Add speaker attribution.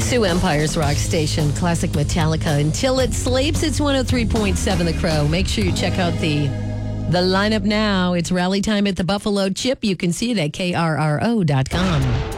Speaker 1: Sioux Empire's rock station, classic Metallica. Until it sleeps, it's 103.7 The Crow. Make sure you check out the lineup now. It's rally time at the Buffalo Chip. You can see it at krro.com.